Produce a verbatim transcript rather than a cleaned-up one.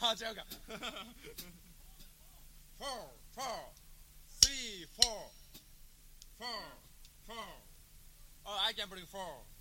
あ、違うか。four, four, three, four, four, four. Oh, I can bring four.